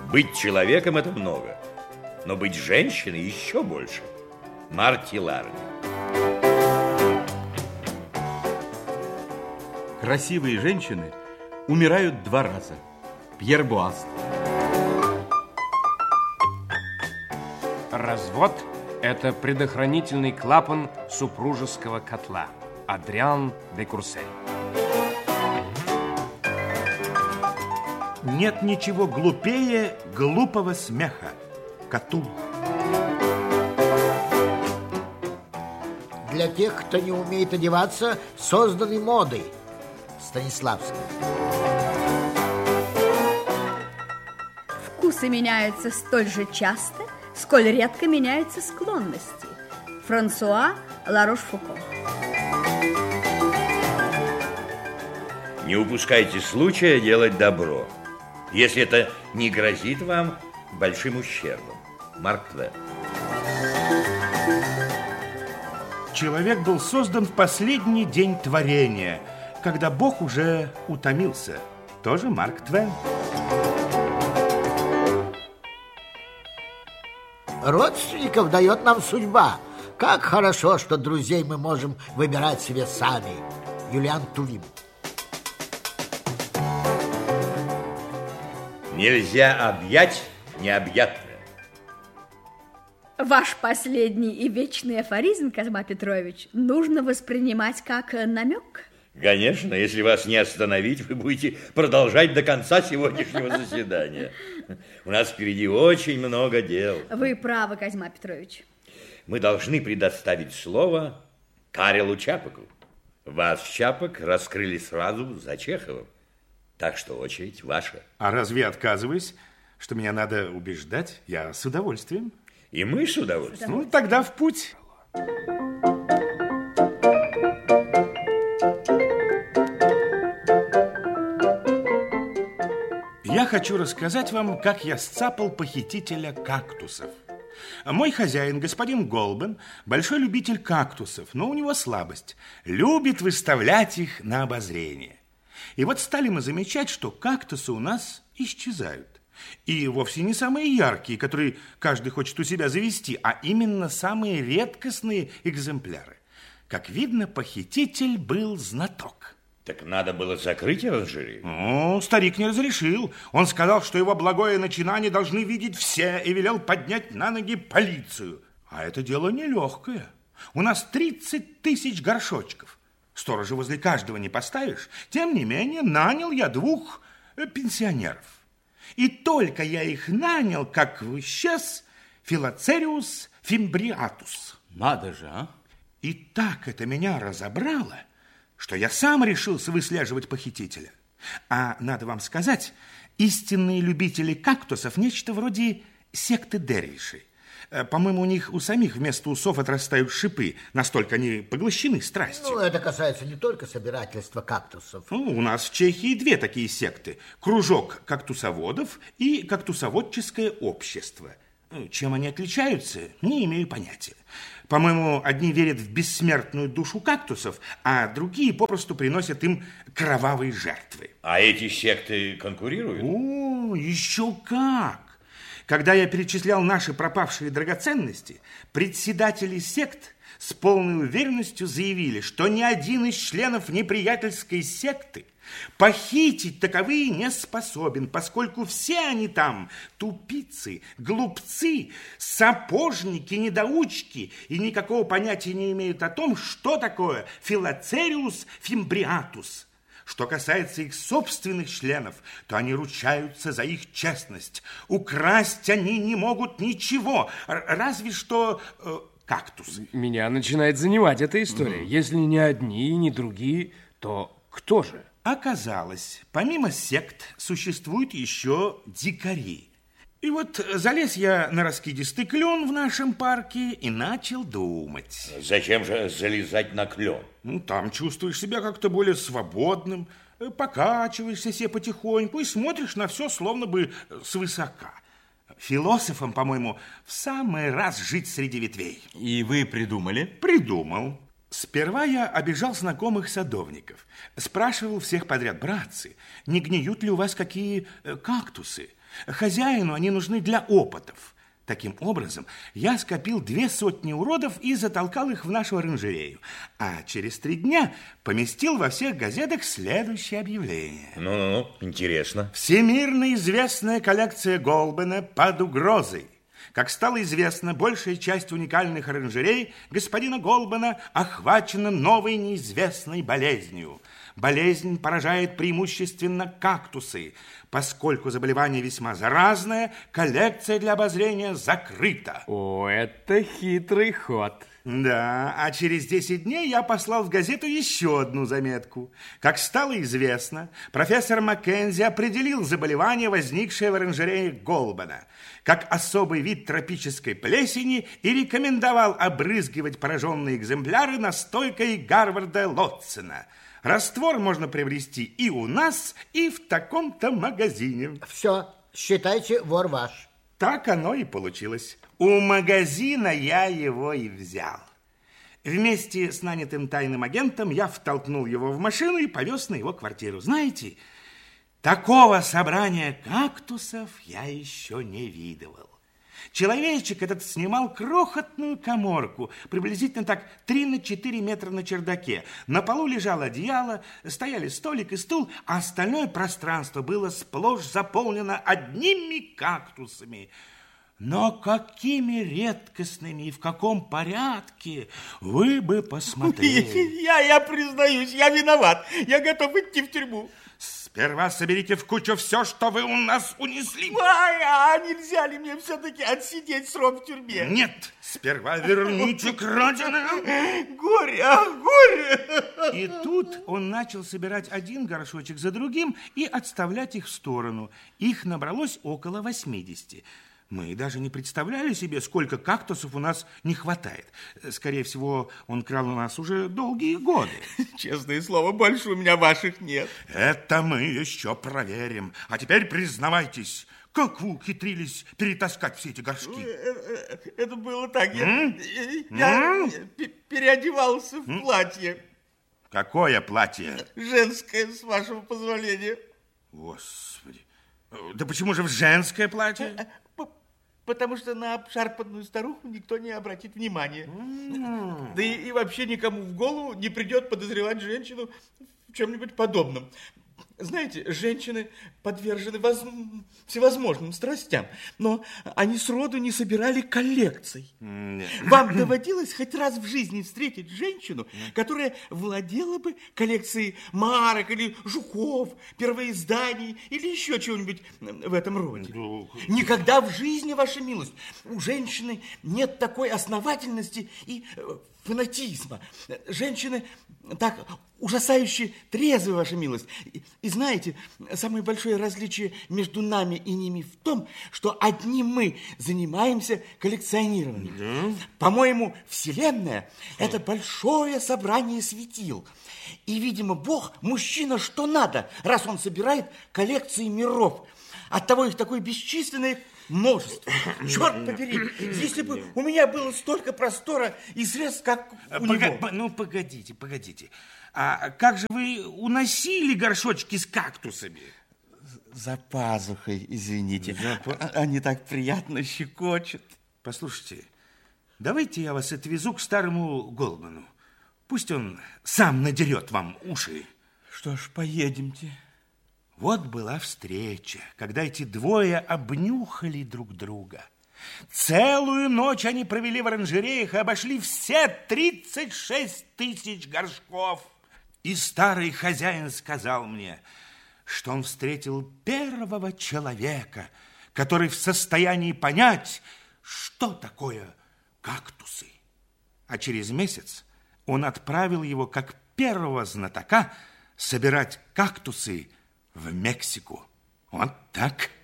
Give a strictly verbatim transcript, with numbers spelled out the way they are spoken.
Быть человеком – это много, но быть женщиной еще больше. Марти Ларни. Красивые женщины умирают два раза. Пьер Буаст. Развод – это предохранительный клапан супружеского котла. Адриан де Курсель. Нет ничего глупее глупого смеха. Катул. Для тех, кто не умеет одеваться, созданы моды. Станиславский. Вкусы меняются столь же часто, сколь редко меняются склонности. Франсуа Ларош-Фуко. Не упускайте случая делать добро, если это не грозит вам большим ущербом. Марк Твен. Человек был создан в последний день творения, когда Бог уже утомился. Тоже Марк Твен. Родственников дает нам судьба. Как хорошо, что друзей мы можем выбирать себе сами. Юлиан Тувим. Нельзя объять необъятное. Ваш последний и вечный афоризм, Козьма Петрович, нужно воспринимать как намек? Конечно, если вас не остановить, вы будете продолжать до конца сегодняшнего заседания. У нас впереди очень много дел. Вы правы, Козьма Петрович. Мы должны предоставить слово Карелу Чапаку. Вас, Чапак, раскрыли сразу за Чеховым. Так что очередь ваша. А разве я отказываюсь, что меня надо убеждать? Я с удовольствием. И мы с удовольствием. Ну, тогда в путь. Я хочу рассказать вам, как я сцапал похитителя кактусов. Мой хозяин, господин Голбен, большой любитель кактусов, но у него слабость. Любит выставлять их на обозрение. И вот стали мы замечать, что кактусы у нас исчезают. И вовсе не самые яркие, которые каждый хочет у себя завести, а именно самые редкостные экземпляры. Как видно, похититель был знаток. Так надо было закрыть оранжерею? Ну, старик не разрешил. Он сказал, что его благое начинание должны видеть все, и велел поднять на ноги полицию. А это дело нелегкое. У нас тридцать тысяч горшочков. Сторожа возле каждого не поставишь. Тем не менее, нанял я двух пенсионеров. И только я их нанял, как исчез Филоцериус фимбриатус. Надо же, а? И так это меня разобрало, что я сам решился выслеживать похитителя. А надо вам сказать, истинные любители кактусов нечто вроде секты дервишей. По-моему, у них у самих вместо усов отрастают шипы, настолько они поглощены страстью. Ну, это касается не только собирательства кактусов. Ну, у нас в Чехии две такие секты. Кружок кактусоводов и кактусоводческое общество. Чем они отличаются, не имею понятия. По-моему, одни верят в бессмертную душу кактусов, а другие попросту приносят им кровавые жертвы. А эти секты конкурируют? О, еще как! Когда я перечислял наши пропавшие драгоценности, председатели сект с полной уверенностью заявили, что ни один из членов неприятельской секты похитить таковые не способен, поскольку все они там тупицы, глупцы, сапожники, недоучки и никакого понятия не имеют о том, что такое Филоцериус фимбриатус. Что касается их собственных членов, то они ручаются за их честность. Украсть они не могут ничего, разве что э, кактусы. Меня начинает занимать эта история. Mm. Если не одни, не другие, то кто же? Оказалось, помимо сект существуют еще дикари. И вот залез я на раскидистый клен в нашем парке и начал думать. Зачем же залезать на клен? Ну, там чувствуешь себя как-то более свободным, покачиваешься себе потихоньку и смотришь на все словно бы свысока. Философам, по-моему, в самый раз жить среди ветвей. И вы придумали? Придумал. Сперва я обижал знакомых садовников. Спрашивал всех подряд: братцы, не гниют ли у вас какие кактусы? Хозяину они нужны для опытов. Таким образом, я скопил две сотни уродов и затолкал их в нашу оранжерею. А через три дня поместил во всех газетах следующее объявление. Ну-ну-ну, интересно. Всемирно известная коллекция Голбена под угрозой. Как стало известно, большая часть уникальных оранжерей господина Голбена охвачена новой неизвестной болезнью. Болезнь поражает преимущественно кактусы. Поскольку заболевание весьма заразное, коллекция для обозрения закрыта. О, это хитрый ход. Да, а через десять дней я послал в газету еще одну заметку. Как стало известно, профессор Маккензи определил заболевание, возникшее в оранжерее Голбена, как особый вид тропической плесени и рекомендовал обрызгивать пораженные экземпляры настойкой Гарварда Лотсена. Раствор можно приобрести и у нас, и в таком-то магазине. Все, считайте, вор ваш. Так оно и получилось. У магазина я его и взял. Вместе с нанятым тайным агентом я втолкнул его в машину и повез на его квартиру. Знаете, такого собрания кактусов я еще не видывал. Человечек этот снимал крохотную каморку, приблизительно так три на четыре метра на чердаке. На полу лежало одеяло, стояли столик и стул, а остальное пространство было сплошь заполнено одними кактусами. Но какими редкостными и в каком порядке, вы бы посмотрели. Я, я признаюсь, я виноват. Я готов идти в тюрьму. Сперва соберите в кучу все, что вы у нас унесли. Ай, а нельзя ли мне все-таки отсидеть срок в тюрьме? Нет, сперва верните краденое. Горе, а горе. И тут он начал собирать один горшочек за другим и отставлять их в сторону. Их набралось около восьмидесяти. Мы даже не представляли себе, сколько кактусов у нас не хватает. Скорее всего, он крал у нас уже долгие годы. Честное слово, больше у меня ваших нет. Это мы еще проверим. А теперь признавайтесь, как вы ухитрились перетаскать все эти горшки? Это было так. Я, я переодевался в платье. Какое платье? Женское, с вашего позволения. Господи. Да почему же в женское платье? Потому что на обшарпанную старуху никто не обратит внимания. Mm. Да и, и вообще никому в голову не придет подозревать женщину в чем-нибудь подобном. Знаете, женщины подвержены воз... всевозможным страстям, но они сроду не собирали коллекций. Mm. Вам доводилось хоть раз в жизни встретить женщину, mm. которая владела бы коллекцией марок или жуков, первоизданий или еще чего-нибудь в этом роде? Mm. Никогда в жизни, ваша милость, у женщины нет такой основательности и фанатизма. Женщины так ужасающе трезвы, ваша милость. И, и знаете, самое большое различие между нами и ними в том, что одни мы занимаемся коллекционированием. Да? По-моему, Вселенная – это большое собрание светил. И, видимо, Бог мужчина что надо, раз он собирает коллекции миров. Оттого их такое бесчисленное множество. Черт побери, если бы у меня было столько простора и средств, как у Пога- него. Ну, погодите, погодите. А как же вы уносили горшочки с кактусами? За пазухой, извините. За па- Они так приятно щекочут. Послушайте, давайте я вас отвезу к старому Голбену. Пусть он сам надерет вам уши. Что ж, поедемте. Вот была встреча, когда эти двое обнюхали друг друга. Целую ночь они провели в оранжереях и обошли все тридцать шесть тысяч горшков. И старый хозяин сказал мне, что он встретил первого человека, который в состоянии понять, что такое кактусы. А через месяц он отправил его как первого знатока собирать кактусы в Мексику. Вот так.